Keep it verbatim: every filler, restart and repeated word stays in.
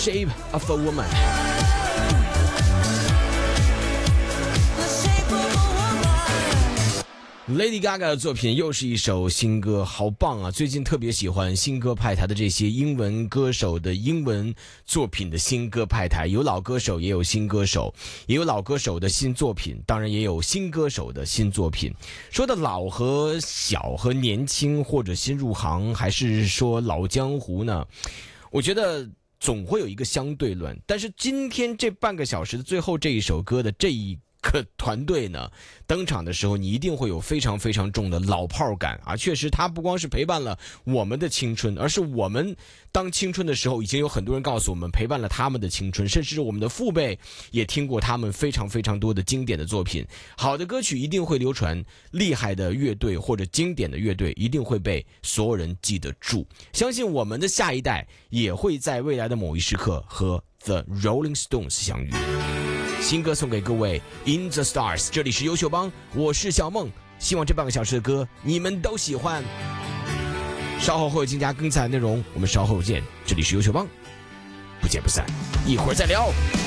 Shape of a Woman。Lady Gaga 的作品又是一首新歌，好棒啊！最近特别喜欢新歌派台的这些英文歌手的英文作品的新歌派台，有老歌手也有新歌手，也有老歌手的新作品，当然也有新歌手的新作品。说的老和小和年轻，或者新入行，还是说老江湖呢？我觉得总会有一个相对论，但是今天这半个小时的最后这一首歌的这一个团队呢登场的时候，你一定会有非常非常重的老炮感啊！确实，他不光是陪伴了我们的青春，而是我们当青春的时候，已经有很多人告诉我们陪伴了他们的青春，甚至是我们的父辈也听过他们非常非常多的经典的作品。好的歌曲一定会流传，厉害的乐队或者经典的乐队一定会被所有人记得住。相信我们的下一代也会在未来的某一时刻和 The Rolling Stones 相遇。新歌送给各位 In the Stars， 这里是优秀帮，我是小梦，希望这半个小时的歌你们都喜欢。稍后会有更加更彩的内容，我们稍后见。这里是优秀帮，不见不散，一会儿再聊。